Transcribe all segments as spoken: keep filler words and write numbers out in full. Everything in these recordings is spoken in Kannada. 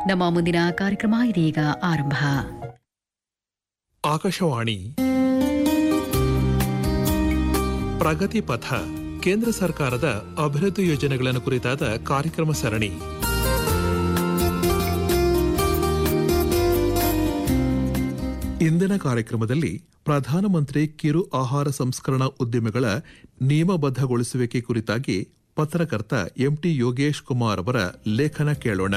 ನಮ್ಮ ಮುಂದಿನ ಕಾರ್ಯಕ್ರಮ ಇದೀಗ ಆರಂಭ. ಆಕಾಶವಾಣಿ ಪ್ರಗತಿ ಪಥ, ಕೇಂದ್ರ ಸರ್ಕಾರದ ಅಭಿವೃದ್ಧಿ ಯೋಜನೆಗಳನ್ನು ಕುರಿತಾದ ಕಾರ್ಯಕ್ರಮ ಸರಣಿ. ಇಂದಿನ ಕಾರ್ಯಕ್ರಮದಲ್ಲಿ ಪ್ರಧಾನಮಂತ್ರಿ ಕಿರು ಆಹಾರ ಸಂಸ್ಕರಣಾ ಉದ್ಯಮಿಗಳ ನಿಯಮಬದ್ಧಗೊಳಿಸುವಿಕೆ ಕುರಿತಾಗಿ ಪತ್ರಕರ್ತ ಎಂಟಿ ಯೋಗೇಶ್ ಕುಮಾರ್ ಅವರ ಲೇಖನ ಕೇಳೋಣ.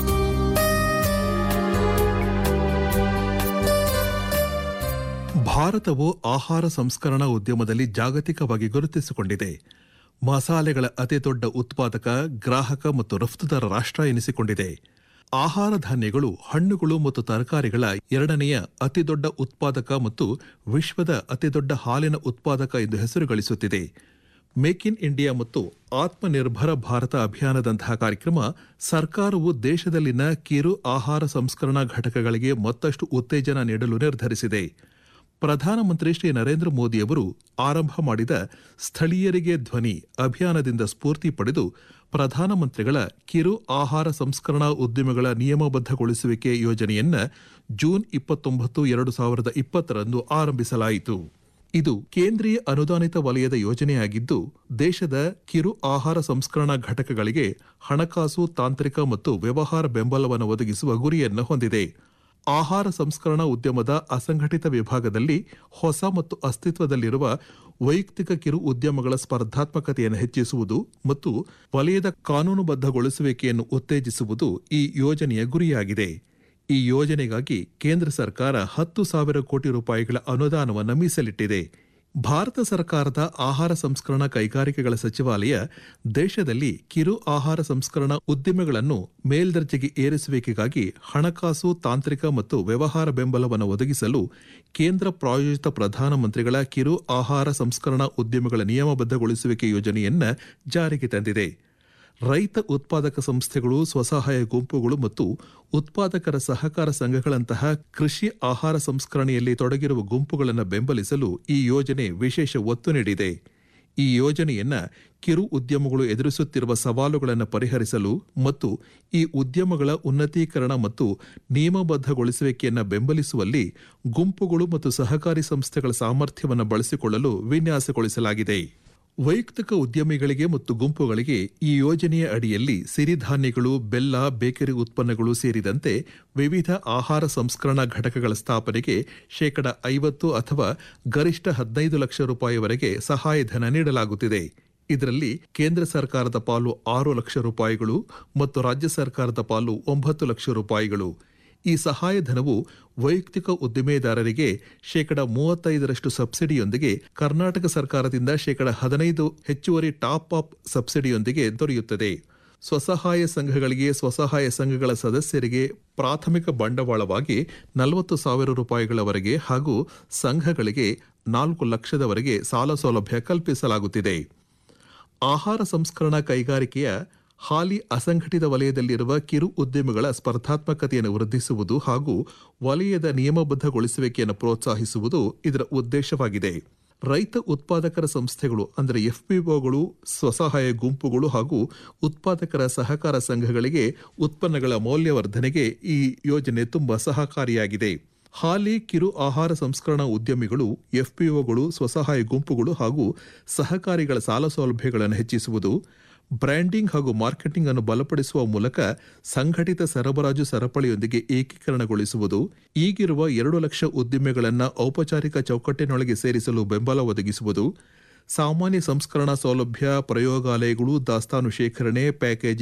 ಭಾರತವು ಆಹಾರ ಸಂಸ್ಕರಣಾ ಉದ್ಯಮದಲ್ಲಿ ಜಾಗತಿಕವಾಗಿ ಗುರುತಿಸಿಕೊಂಡಿದೆ. ಮಸಾಲೆಗಳ ಅತಿದೊಡ್ಡ ಉತ್ಪಾದಕ, ಗ್ರಾಹಕ ಮತ್ತು ರಫ್ತುದಾರ ರಾಷ್ಟ್ರ ಎನಿಸಿಕೊಂಡಿದೆ. ಆಹಾರ ಧಾನ್ಯಗಳು, ಹಣ್ಣುಗಳು ಮತ್ತು ತರಕಾರಿಗಳ ಎರಡನೆಯ ಅತಿದೊಡ್ಡ ಉತ್ಪಾದಕ ಮತ್ತು ವಿಶ್ವದ ಅತಿದೊಡ್ಡ ಹಾಲಿನ ಉತ್ಪಾದಕ ಎಂದು ಹೆಸರು ಗಳಿಸುತ್ತಿದೆ. ಮೇಕ್ ಇನ್ ಇಂಡಿಯಾ ಮತ್ತು ಆತ್ಮನಿರ್ಭರ ಭಾರತ ಅಭಿಯಾನದಂತಹ ಕಾರ್ಯಕ್ರಮ ಸರ್ಕಾರವು ದೇಶದಲ್ಲಿನ ಕಿರು ಆಹಾರ ಸಂಸ್ಕರಣಾ ಘಟಕಗಳಿಗೆ ಮತ್ತಷ್ಟು ಉತ್ತೇಜನ ನೀಡಲು ನಿರ್ಧರಿಸಿದೆ. ಪ್ರಧಾನಮಂತ್ರಿ ಶ್ರೀ ನರೇಂದ್ರ ಮೋದಿಯವರು ಆರಂಭ ಮಾಡಿದ ಸ್ಥಳೀಯರಿಗೆ ಧ್ವನಿ ಅಭಿಯಾನದಿಂದ ಸ್ಫೂರ್ತಿ ಪಡೆದು ಪ್ರಧಾನಮಂತ್ರಿಗಳ ಕಿರು ಆಹಾರ ಸಂಸ್ಕರಣಾ ಉದ್ಯಮಗಳ ನಿಯಮಬದ್ಧಗೊಳಿಸುವಿಕೆ ಯೋಜನೆಯನ್ನ ಜೂನ್ ಇಪ್ಪತ್ತೊಂಬತ್ತು ಎರಡು ಸಾವಿರದ ಇಪ್ಪತ್ತರಂದು ಆರಂಭಿಸಲಾಯಿತು. ಇದು ಕೇಂದ್ರೀಯ ಅನುದಾನಿತ ವಲಯದ ಯೋಜನೆಯಾಗಿದ್ದು, ದೇಶದ ಕಿರು ಆಹಾರ ಸಂಸ್ಕರಣಾ ಘಟಕಗಳಿಗೆ ಹಣಕಾಸು, ತಾಂತ್ರಿಕ ಮತ್ತು ವ್ಯವಹಾರ ಬೆಂಬಲವನ್ನು ಒದಗಿಸುವ ಗುರಿಯನ್ನು ಹೊಂದಿದೆ. ಆಹಾರ ಸಂಸ್ಕರಣಾ ಉದ್ಯಮದ ಅಸಂಘಟಿತ ವಿಭಾಗದಲ್ಲಿ ಹೊಸ ಮತ್ತು ಅಸ್ತಿತ್ವದಲ್ಲಿರುವ ವೈಯಕ್ತಿಕ ಕಿರು ಉದ್ಯಮಗಳ ಸ್ಪರ್ಧಾತ್ಮಕತೆಯನ್ನು ಹೆಚ್ಚಿಸುವುದು ಮತ್ತು ವಲಯದ ಕಾನೂನುಬದ್ಧಗೊಳಿಸುವಿಕೆಯನ್ನು ಉತ್ತೇಜಿಸುವುದು ಈ ಯೋಜನೆಯ ಗುರಿಯಾಗಿದೆ. ಈ ಯೋಜನೆಗಾಗಿ ಕೇಂದ್ರ ಸರ್ಕಾರ ಹತ್ತು ಸಾವಿರ ಕೋಟಿ ರೂಪಾಯಿಗಳ ಅನುದಾನವನ್ನು ಮೀಸಲಿಟ್ಟಿದೆ. ಭಾರತ ಸರ್ಕಾರದ ಆಹಾರ ಸಂಸ್ಕರಣಾ ಕೈಗಾರಿಕೆಗಳ ಸಚಿವಾಲಯ ದೇಶದಲ್ಲಿ ಕಿರು ಆಹಾರ ಸಂಸ್ಕರಣಾ ಉದ್ಯಮಗಳನ್ನು ಮೇಲ್ದರ್ಜೆಗೆ ಏರಿಸುವಿಕೆಗಾಗಿ ಹಣಕಾಸು, ತಾಂತ್ರಿಕ ಮತ್ತು ವ್ಯವಹಾರ ಬೆಂಬಲವನ್ನು ಒದಗಿಸಲು ಕೇಂದ್ರ ಪ್ರಾಯೋಜಿತ ಪ್ರಧಾನಮಂತ್ರಿಗಳ ಕಿರು ಆಹಾರ ಸಂಸ್ಕರಣಾ ಉದ್ಯಮಗಳ ನಿಯಮಬದ್ಧಗೊಳಿಸುವಿಕೆ ಯೋಜನೆಯನ್ನ ಜಾರಿಗೆ ತಂದಿದೆ. ರೈತ ಉತ್ಪಾದಕ ಸಂಸ್ಥೆಗಳು, ಸ್ವಸಹಾಯ ಗುಂಪುಗಳು ಮತ್ತು ಉತ್ಪಾದಕರ ಸಹಕಾರ ಸಂಘಗಳಂತಹ ಕೃಷಿ ಆಹಾರ ಸಂಸ್ಕರಣೆಯಲ್ಲಿ ತೊಡಗಿರುವ ಗುಂಪುಗಳನ್ನು ಬೆಂಬಲಿಸಲು ಈ ಯೋಜನೆ ವಿಶೇಷ ಒತ್ತು ನೀಡಿದೆ. ಈ ಯೋಜನೆಯನ್ನ ಕಿರು ಉದ್ಯಮಗಳು ಎದುರಿಸುತ್ತಿರುವ ಸವಾಲುಗಳನ್ನು ಪರಿಹರಿಸಲು ಮತ್ತು ಈ ಉದ್ಯಮಗಳ ಉನ್ನತೀಕರಣ ಮತ್ತು ನಿಯಮಬದ್ಧಗೊಳಿಸುವಿಕೆಯನ್ನು ಬೆಂಬಲಿಸುವಲ್ಲಿ ಗುಂಪುಗಳು ಮತ್ತು ಸಹಕಾರಿ ಸಂಸ್ಥೆಗಳ ಸಾಮರ್ಥ್ಯವನ್ನು ಬಳಸಿಕೊಳ್ಳಲು ವಿನ್ಯಾಸಗೊಳಿಸಲಾಗಿದೆ. ವೈಯಕ್ತಿಕ ಉದ್ಯಮಿಗಳಿಗೆ ಮತ್ತು ಗುಂಪುಗಳಿಗೆ ಈ ಯೋಜನೆಯ ಅಡಿಯಲ್ಲಿ ಸಿರಿಧಾನ್ಯಗಳು, ಬೆಲ್ಲ, ಬೇಕರಿ ಉತ್ಪನ್ನಗಳು ಸೇರಿದಂತೆ ವಿವಿಧ ಆಹಾರ ಸಂಸ್ಕರಣಾ ಘಟಕಗಳ ಸ್ಥಾಪನೆಗೆ ಶೇಕಡ ಐವತ್ತು ಅಥವಾ ಗರಿಷ್ಠ ಹದಿನೈದು ಲಕ್ಷ ರೂಪಾಯಿವರೆಗೆ ಸಹಾಯಧನ ನೀಡಲಾಗುತ್ತಿದೆ. ಇದರಲ್ಲಿ ಕೇಂದ್ರ ಸರ್ಕಾರದ ಪಾಲು ಆರು ಲಕ್ಷ ರೂಪಾಯಿಗಳು ಮತ್ತು ರಾಜ್ಯ ಸರ್ಕಾರದ ಪಾಲು ಒಂಬತ್ತು ಲಕ್ಷ ರೂಪಾಯಿಗಳು. ಈ ಸಹಾಯಧನವು ವೈಯಕ್ತಿಕ ಉದ್ದಿಮೆದಾರರಿಗೆ ಶೇಕಡ ಮೂವತ್ತೈದರಷ್ಟು ಸಬ್ಸಿಡಿಯೊಂದಿಗೆ ಕರ್ನಾಟಕ ಸರ್ಕಾರದಿಂದ ಶೇಕಡ ಹದಿನೈದು ಹೆಚ್ಚುವರಿ ಟಾಪ್ ಅಪ್ ಸಬ್ಸಿಡಿಯೊಂದಿಗೆ ದೊರೆಯುತ್ತದೆ. ಸ್ವಸಹಾಯ ಸಂಘಗಳಿಗೆ, ಸ್ವಸಹಾಯ ಸಂಘಗಳ ಸದಸ್ಯರಿಗೆ ಪ್ರಾಥಮಿಕ ಬಂಡವಾಳವಾಗಿ ನಲವತ್ತು ಸಾವಿರ ರೂಪಾಯಿಗಳವರೆಗೆ ಹಾಗೂ ಸಂಘಗಳಿಗೆ ನಾಲ್ಕು ಲಕ್ಷದವರೆಗೆ ಸಾಲ ಸೌಲಭ್ಯ ಕಲ್ಪಿಸಲಾಗುತ್ತಿದೆ. ಆಹಾರ ಸಂಸ್ಕರಣಾ ಕೈಗಾರಿಕೆಯ ಹಾಲಿ ಅಸಂಘಟಿತ ವಲಯದಲ್ಲಿರುವ ಕಿರು ಉದ್ಯಮಿಗಳ ಸ್ಪರ್ಧಾತ್ಮಕತೆಯನ್ನು ವೃದ್ಧಿಸುವುದು ಹಾಗೂ ವಲಯದ ನಿಯಮಬದ್ಧಗೊಳಿಸುವಿಕೆಯನ್ನು ಪ್ರೋತ್ಸಾಹಿಸುವುದು ಇದರ ಉದ್ದೇಶವಾಗಿದೆ. ರೈತ ಉತ್ಪಾದಕರ ಸಂಸ್ಥೆಗಳು ಅಂದರೆ ಎಫ್ಪಿಒಗಳು, ಸ್ವಸಹಾಯ ಗುಂಪುಗಳು ಹಾಗೂ ಉತ್ಪಾದಕರ ಸಹಕಾರ ಸಂಘಗಳಿಗೆ ಉತ್ಪನ್ನಗಳ ಮೌಲ್ಯವರ್ಧನೆಗೆ ಈ ಯೋಜನೆ ತುಂಬಾ ಸಹಕಾರಿಯಾಗಿದೆ. ಹಾಲಿ ಕಿರು ಆಹಾರ ಸಂಸ್ಕರಣಾ ಉದ್ಯಮಿಗಳು, ಎಫ್ಪಿಒಗಳು, ಸ್ವಸಹಾಯ ಗುಂಪುಗಳು ಹಾಗೂ ಸಹಕಾರಿಗಳ ಸಾಲ ಸೌಲಭ್ಯಗಳನ್ನು ಹೆಚ್ಚಿಸುವುದು, ಬ್ರ್ಯಾಂಡಿಂಗ್ ಹಾಗೂ ಮಾರ್ಕೆಟಿಂಗ್ ಅನ್ನು ಬಲಪಡಿಸುವ ಮೂಲಕ ಸಂಘಟಿತ ಸರಬರಾಜು ಸರಪಳಿಯೊಂದಿಗೆ ಏಕೀಕರಣಗೊಳಿಸುವುದು, ಈಗಿರುವ ಎರಡು ಲಕ್ಷ ಉದ್ದಿಮೆಗಳನ್ನು ಔಪಚಾರಿಕ ಚೌಕಟ್ಟಿನೊಳಗೆ ಸೇರಿಸಲು ಬೆಂಬಲ ಒದಗಿಸುವುದು, ಸಾಮಾನ್ಯ ಸಂಸ್ಕರಣಾ ಸೌಲಭ್ಯ, ಪ್ರಯೋಗಾಲಯಗಳು, ದಾಸ್ತಾನು ಶೇಖರಣೆ, ಪ್ಯಾಕೇಜಿಂಗ್